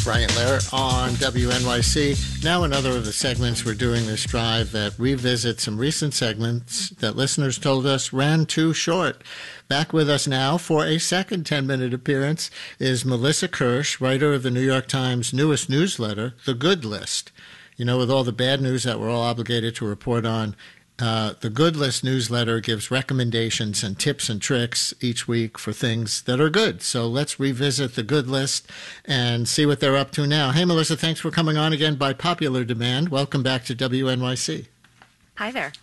Brian Lair on WNYC. Now another of the segments we're doing this drive that revisit some recent segments that listeners told us ran too short. Back with us now for a second 10-minute appearance is Melissa Kirsch, writer of the New York Times' newest newsletter, The Good List. You know, with all the bad news that we're all obligated to report on, the Good List newsletter gives recommendations and tips and tricks each week for things that are good. So let's revisit the Good List and see what they're up to now. Hey, Melissa, thanks for coming on again by popular demand. Welcome back to WNYC. Hi there.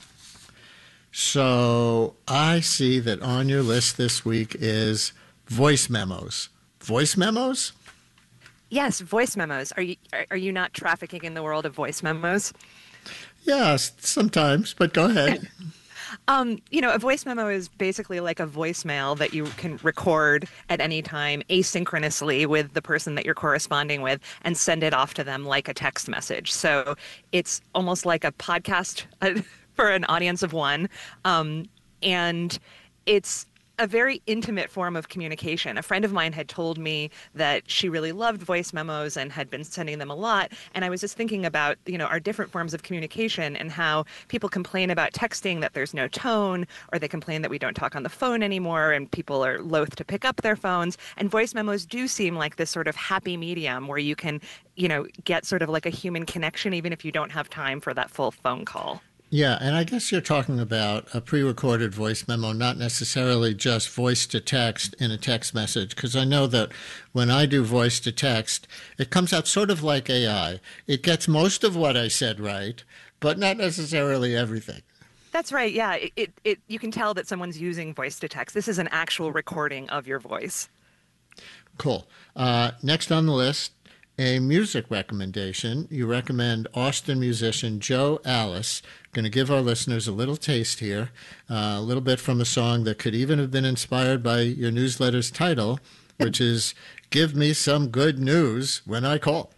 So I see that on your list this week is voice memos. Voice memos? Yes, voice memos. Are you not trafficking in the world of voice memos? Yes, sometimes, but go ahead. A voice memo is basically like a voicemail that you can record at any time asynchronously with the person that you're corresponding with and send it off to them like a text message. So it's almost like a podcast for an audience of one. And it's a very intimate form of communication. A friend of mine had told me that she really loved voice memos and had been sending them a lot. And I was just thinking about, our different forms of communication and how people complain about texting that there's no tone, or they complain that we don't talk on the phone anymore and people are loath to pick up their phones. And voice memos do seem like this sort of happy medium where you can, get sort of like a human connection even if you don't have time for that full phone call. Yeah, and I guess you're talking about a pre-recorded voice memo, not necessarily just voice to text in a text message, because I know that when I do voice to text, it comes out sort of like AI. It gets most of what I said right, but not necessarily everything. That's right, yeah. You can tell that someone's using voice to text. This is an actual recording of your voice. Cool. Next on the list, a music recommendation. You recommend Austin musician Joe Alice. Going to give our listeners a little taste here, a little bit from a song that could even have been inspired by your newsletter's title, which is Give Me Some Good News When I Call.